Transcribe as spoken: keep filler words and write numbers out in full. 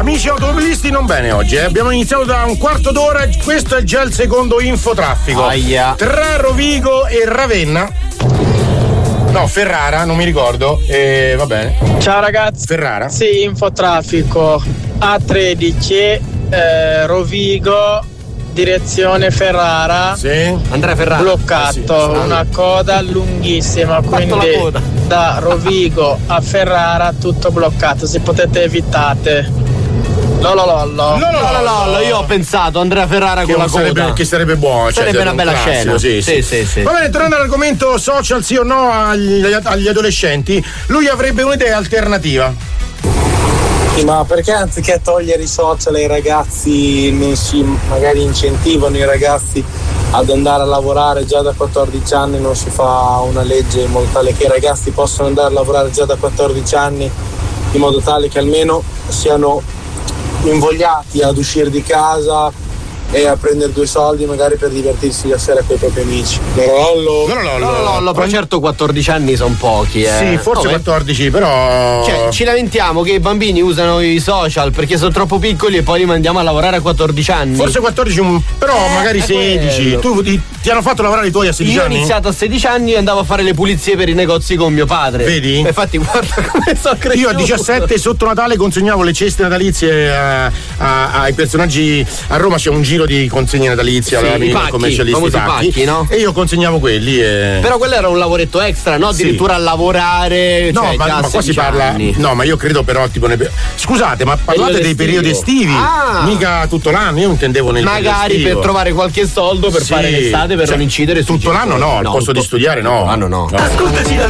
Amici automobilisti, non bene oggi, eh. Abbiamo iniziato da un quarto d'ora, questo è già il secondo infotraffico. Aia. Tra Rovigo e Ravenna. No, Ferrara, non mi ricordo. E va bene. Ciao ragazzi. Ferrara? Sì, infotraffico A tredici, eh, Rovigo, direzione Ferrara. Sì. Andrea Ferrara. Bloccato, Eh sì, sì. una coda lunghissima, quindi da Rovigo a Ferrara tutto bloccato. Se potete evitate. Lolo lollo. No, no, No, no, no, io ho pensato Andrea Ferrara Che, con la sarebbe, coda. che sarebbe buono. Sarebbe cioè, una un bella classico, scena. Sì, Sì, sì. sì, sì. Va bene, tornando all'argomento social, sì o no agli, agli adolescenti, lui avrebbe un'idea alternativa. Sì, ma perché anziché togliere i social ai ragazzi non si magari incentivano i ragazzi ad andare a lavorare già da quattordici anni, non si fa una legge in modo tale che i ragazzi possano andare a lavorare già da quattordici anni, in modo tale che almeno siano invogliati ad uscire di casa e a prendere due soldi magari per divertirsi la sera con i propri amici. Lollo. No, no, no, No, no, no, però certo quattordici anni sono pochi, eh. Sì, forse No, quattordici, però. Cioè, ci lamentiamo che i bambini usano i social perché sono troppo piccoli e poi li mandiamo a lavorare a quattordici anni. Forse quattordici, però Eh, magari è sedici. quello. Tu ti, ti hanno fatto lavorare i tuoi a sedici Io ho anni? iniziato a sedici anni e andavo a fare le pulizie per i negozi con mio padre. Vedi? Infatti, guarda come sono cresciuto. Io a diciassette sotto Natale consegnavo le ceste natalizie a- a- ai personaggi. A Roma c'è un giro di consegne natalizie Sì, alla i mini pacchi, commercialisti famosi pacchi, no? E io consegnavo quelli e... Però quello era un lavoretto extra, no? Sì. Addirittura a lavorare. No, cioè, ma, già a ma qua si sedici parla. anni. No, ma io credo però tipo ne- scusate, ma parlate Periodo dei periodi estivi. Ah. Mica tutto l'anno, io intendevo nel periodo Magari estivo. per trovare qualche soldo per Sì. fare l'estate per Cioè, non incidere su tutto l'anno no, al posto di studiare no. L'anno no. No. Ascoltaci dal